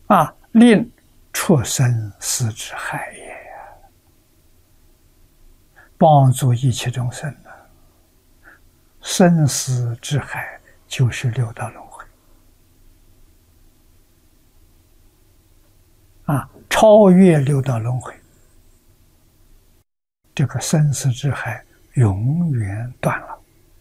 令出生死之海也，帮助一切众生呢。生死之海就是六道轮回超越六道轮回，这个生死之海永远断了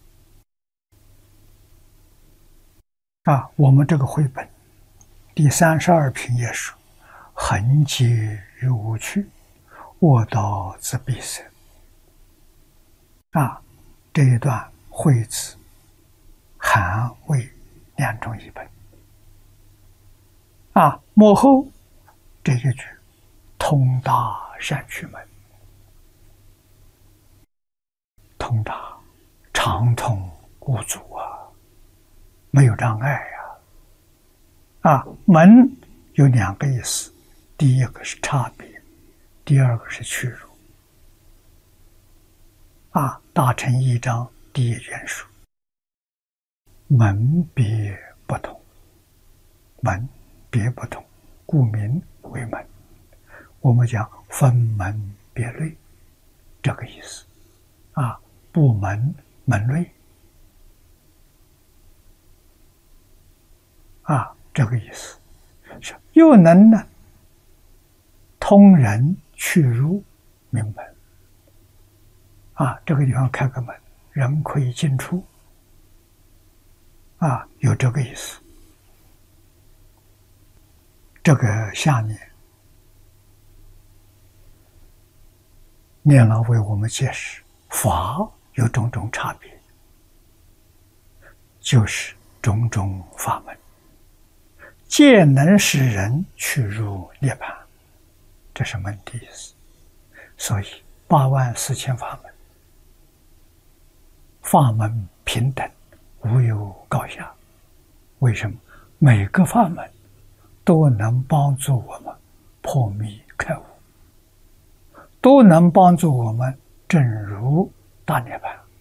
我们这个绘本第32品也说：恒劫于无趣，卧道自闭塞。这一段惠子、韩魏两种译本幕后这一句通达善趣门，通达畅通无阻没有障碍门有两个意思，第一个是差别，第二个是去入大乘一章第一卷书，门别不同，门别不同，故名为门。我们讲分门别类，这个意思部门门类这个意思是又能呢通人去入明门这个地方开个门，人可以进出有这个意思。这个下面念老为我们解释，法有种种差别，就是种种法门，皆能使人去入涅槃，这是门的意思。所以84000法门，法门平等，无有高下。为什么？每个法门都能帮助我们破迷开悟，都能帮助我们证入大涅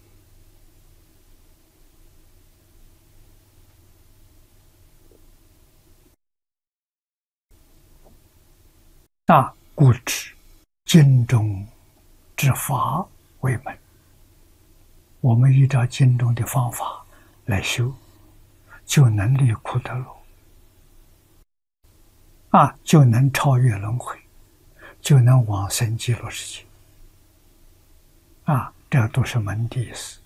槃故知经中之法为门。我们依照经中的方法来修，就能离苦得乐就能超越轮回，就能往生极乐世界这都是门的意思。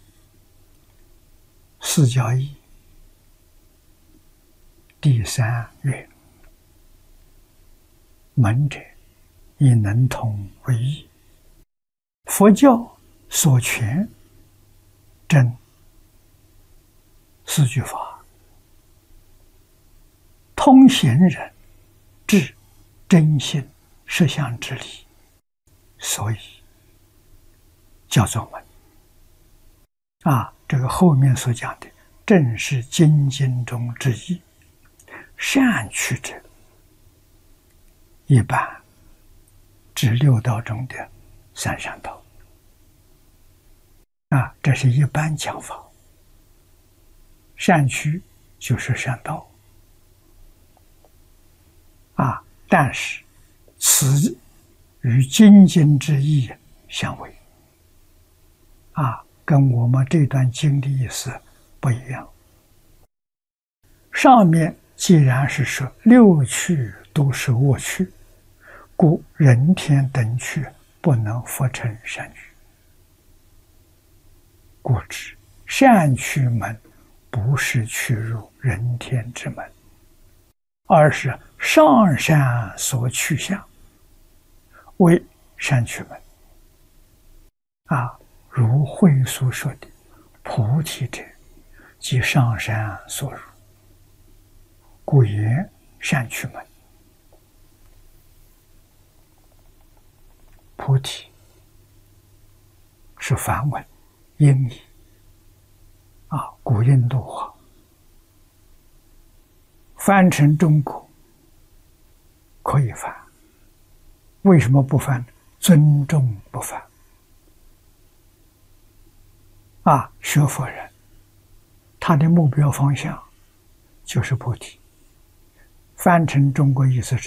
四教义第3曰：门者，以能通为义。佛教所全真四句法，通行人至真心实相之理，所以叫做门这个后面所讲的正是经经中之意。善趣者一般指六道中的三善道这是一般讲法。善趣就是善道但是此与经经之意相违跟我们这段经的意思不一样。上面既然是说六趣都是恶趣，故人天等趣不能复成善趣。故知善趣门不是去入人天之门，而是上善所趋向，为善趣门如慧所说的菩提者，即上善所入，故言善趣门。菩提是梵文音译古印度话，翻成中国可以翻，为什么不翻？尊重不翻学佛人他的目标方向就是菩提， 翻成中国意思是